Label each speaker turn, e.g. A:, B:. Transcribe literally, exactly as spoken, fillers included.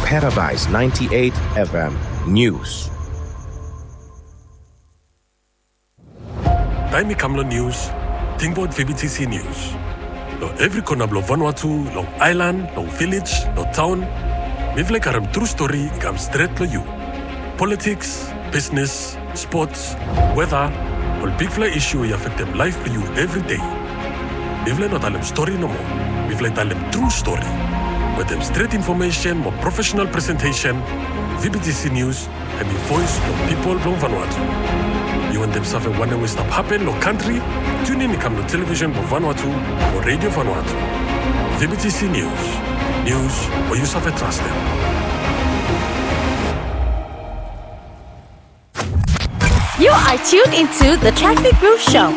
A: Paradise ninety-eight F M News.
B: Taimi Kamlo News, Tingbot V B T C News. Lo every corner blo Vanuatu, lo island, lo village, lo town. Mivle karam true story ikam straight to you. Politics, business, sports, weather, all big fly issue you affect them life for you every day. Mivle not alem story no more. Mivle alem true story. With them straight information, more professional presentation, V B T C News, and the voice of people from Vanuatu. You want them something one way stop happen, no country? Tune in to come to television for Vanuatu or radio Vanuatu. V B T C News. News where you suffer trust them.
C: You are tuned into the Traffic Groove Show